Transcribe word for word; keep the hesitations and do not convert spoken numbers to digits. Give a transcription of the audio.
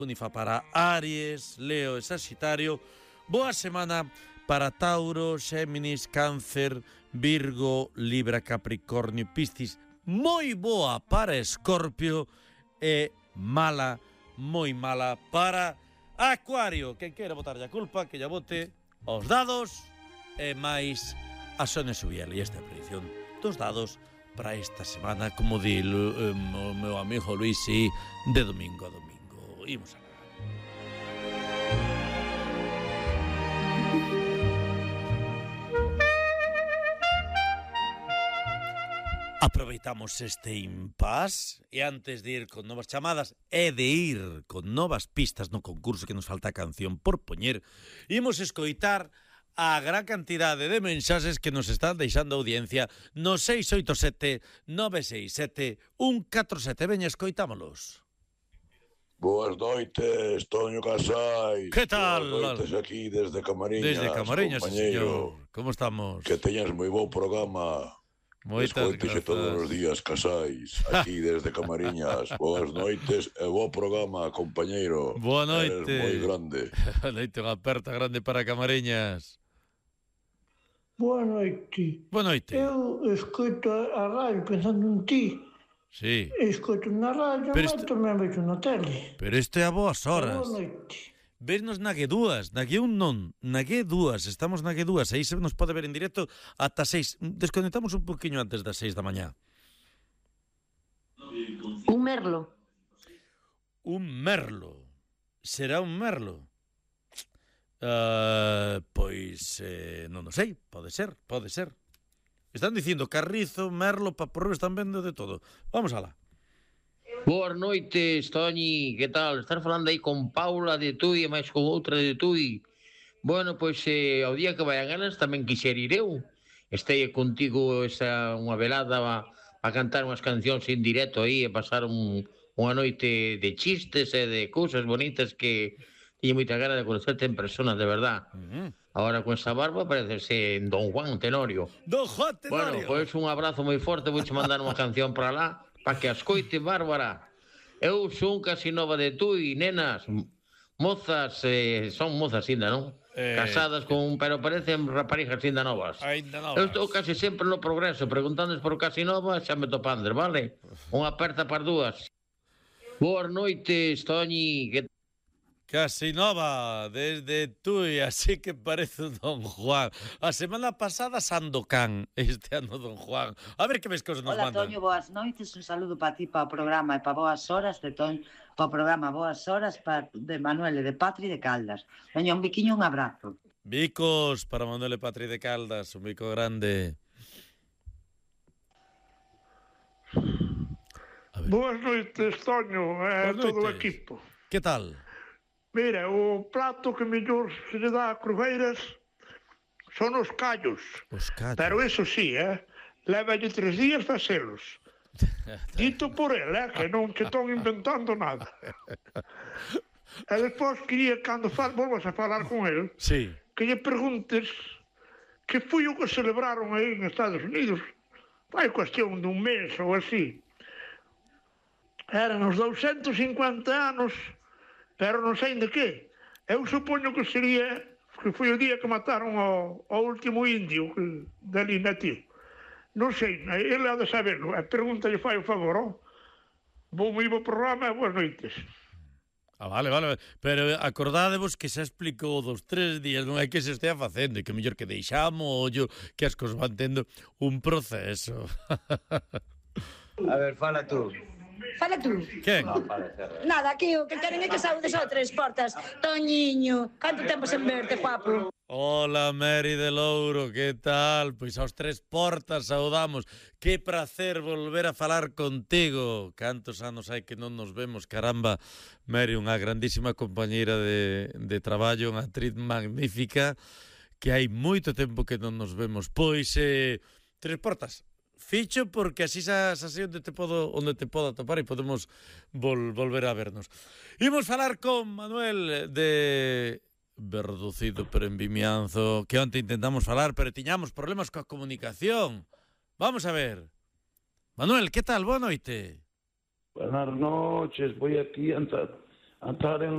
Unifa para Aries, Leo e Sagitario. Boa semana para Tauro, Xéminis, Cáncer, Virgo, Libra, Capricornio, Piscis. Moi boa para Escorpio e mala, moi mala para Acuario. Quen queira botarlle a culpa, que lla bote aos dados e máis a Sonia Subiel. E esta é a predicción dos dados para esta semana, como di o meu amigo Luisi, de domingo a domingo. Imos a ver. Aproveitamos este impas e antes de ir con novas chamadas e de ir con novas pistas no concurso que nos falta a canción por poñer, imos escoitar a gran cantidade de mensaxes que nos están deixando a audiencia no seis oito sete, nove seis sete, un catro sete. Veña, escoitámolos. Boas noites, Toño Casais. Que tal? Boas noites aquí desde Camariñas. Desde Camariñas, señor. Como estamos? Que teñas moi bo programa. Moitas Escoitixe grazas. todos os días, Casais, aquí desde Camariñas. Boas noites e bo programa, compañeiro. Boa noite. Eres moi grande. Boa noite, unha aperta grande para Camariñas. Boa noite. Boa noite. Eu escoito a radio pensando en ti. Sí. Escoito na radio, Pero mas isto- tamén vexo na tele. Pero isto é a boas horas. Boa noite. Vesnos na G dúas, na G un non, na G dúas, estamos na G dúas, aí se nos pode ver en directo ata seis. Desconectamos un poquinho antes das seis da mañá. Un merlo. Un merlo. Será un merlo? Uh, pois, eh, non o sei, pode ser, pode ser. Están dicindo carrizo, merlo, paporro, están vendo de todo. Vamos alá. Boas noites, Toñi, que tal? Estás falando aí con Paula de Tui e máis con outra de Tui. Bueno, pois eh, ao día que vayan elas tamén quixer ir eu. Estei contigo esa unha velada a cantar unhas cancións en directo aí e pasar un, unha noite de chistes e de cousas bonitas que tiñe moita gana de conocerte en persona, de verdad. Uh-huh. Ahora con esa barba parecese Don Juan Tenorio. Don Juan Bueno, Tenorio. pois un abrazo moi forte, vouche mandar unha canción para lá, para que a escoite, Bárbara. Eu son casi nova de Tui, nenas, mozas, eh, son mozas ainda, non? Eh, Casadas con, pero parecen raparijas ainda novas. Ainda Eu novas. estou casi sempre no progreso, preguntándoles por casi novas, xa me topandes, vale? Unha aperta para dúas. Boas noites, Toñi, que Casi nova, desde Tui, así que parece Don Juan. A semana pasada Sandokan, este ano Don Juan. A ver que ves cosas nos Hola, mandan. Toño, boas noites. Un saludo para ti, para o programa e para Boas Horas de Toño, para o programa Boas Horas para, de Manuel e de Patri de Caldas. Veña, un biquiño, un abrazo. Bicos para Manuel e Patri de Caldas, un bico grande. A ver. Boas noites, Toño, e Boas todo o noites. equipo. Que tal? Mira, o plato que mellor se lle dá a Cruzeiras son os callos. Os callos. Pero eso sí, eh, lévalle tres días facelos. Dito por el, eh, que non che estón inventando nada. E despois quería, cando fal, volvas a falar con el, Sí. que lle preguntes que foi o que celebraron aí en Estados Unidos. Vai cuestión dun mes ou así. Eran os doscientos cincuenta anos, pero non sei de que. Eu supoño que sería que foi o día que mataron ao, ao último indio que, dali nativo. Non sei, ele ha de saberlo. A pregunta lle fai o favor, oh? Bo moi bo programa e boas noites. Ah, vale, vale. Pero acordádevos que xa explicou dos tres días, non é que se estea facendo, e que mellor que deixamos ollo, que as cosas van tendo un proceso. A ver, fala tú. Fala tú. Quen? Nada, aquí o que queren é que saúdes ao tres portas. Toñiño, canto tempo sen verte, guapo. Hola, Mary de Louro, que tal? Pois aos tres portas saudamos. Que prazer volver a falar contigo. Cantos anos hai que non nos vemos, caramba. Mary, unha grandísima compañeira de, de traballo, unha actriz magnífica, que hai moito tempo que non nos vemos. Pois, eh, tres portas, ficho porque así xa, xa sei onde te podo onde te podo atopar e podemos vol, volver a vernos. Imos falar con Manuel de Verducido pero en Vimianzo, que onte intentamos falar, pero tiñamos problemas coa comunicación. Vamos a ver. Manuel, que tal? Boa noite. Buenas noches, voy aquí a entrar, a entrar en